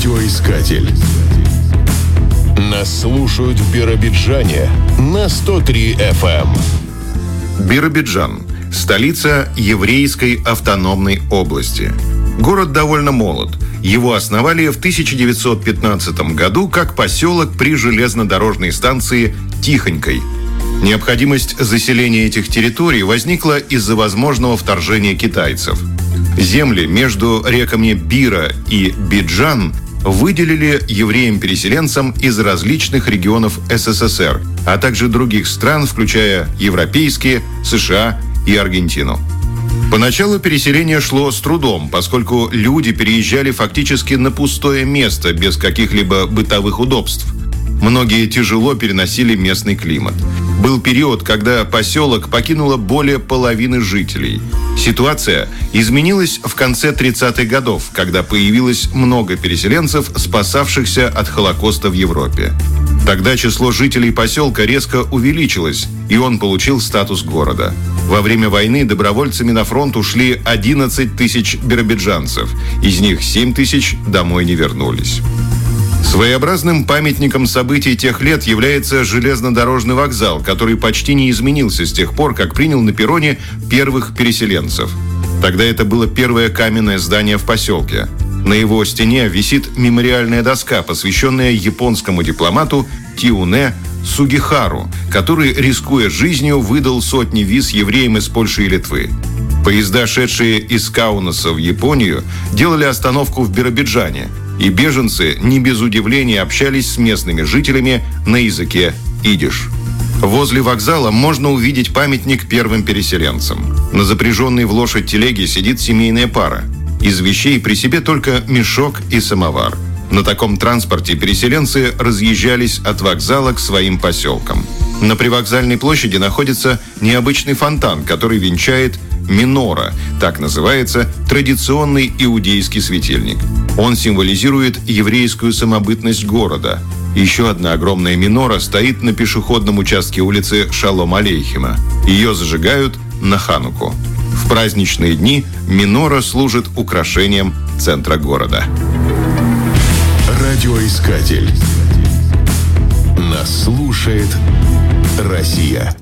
Радиоискатель. Нас слушают в Биробиджане на 103 FM. Биробиджан – столица еврейской автономной области. Город довольно молод. Его основали в 1915 году как поселок при железнодорожной станции Тихонькой. Необходимость заселения этих территорий возникла из-за возможного вторжения китайцев. Земли между реками Бира и Биджан выделили евреям-переселенцам из различных регионов СССР, а также других стран, включая европейские, США и Аргентину. Поначалу переселение шло с трудом, поскольку люди переезжали фактически на пустое место, без каких-либо бытовых удобств. Многие тяжело переносили местный климат. Был период, когда поселок покинуло более половины жителей. Ситуация изменилась в конце 30-х годов, когда появилось много переселенцев, спасавшихся от Холокоста в Европе. Тогда число жителей поселка резко увеличилось, и он получил статус города. Во время войны добровольцами на фронт ушли 11 тысяч биробиджанцев. Из них 7 тысяч домой не вернулись. Своеобразным памятником событий тех лет является железнодорожный вокзал, который почти не изменился с тех пор, как принял на перроне первых переселенцев. Тогда это было первое каменное здание в поселке. На его стене висит мемориальная доска, посвященная японскому дипломату Тиуне Сугихару, который, рискуя жизнью, выдал сотни виз евреям из Польши и Литвы. Поезда, шедшие из Каунаса в Японию, делали остановку в Биробиджане, и беженцы не без удивления общались с местными жителями на языке идиш. Возле вокзала можно увидеть памятник первым переселенцам. На запряженной в лошадь телеге сидит семейная пара. Из вещей при себе только мешок и самовар. На таком транспорте переселенцы разъезжались от вокзала к своим поселкам. На привокзальной площади находится необычный фонтан, который венчает минора, так называется традиционный иудейский светильник. Он символизирует еврейскую самобытность города. Еще одна огромная минора стоит на пешеходном участке улицы Шалом Алейхима. Ее зажигают на Хануку. В праздничные дни минора служит украшением центра города. Радиоискатель. Нас слушает Россия.